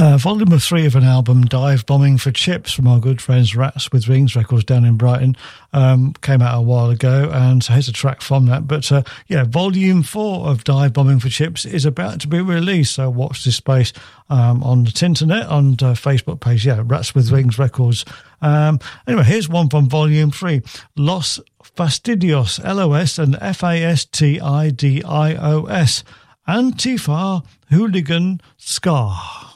Volume of 3 of an album, Dive Bombing for Chips, from our good friends Rats with Wings Records down in Brighton, came out a while ago, and so here's a track from that. But Volume 4 of Dive Bombing for Chips is about to be released, so watch this space on the internet, on the Facebook page, Rats with Wings Records. Anyway, here's one from Volume 3, Los Fastidios, LOS and FASTIDIOS, Antifa Hooligan Ska.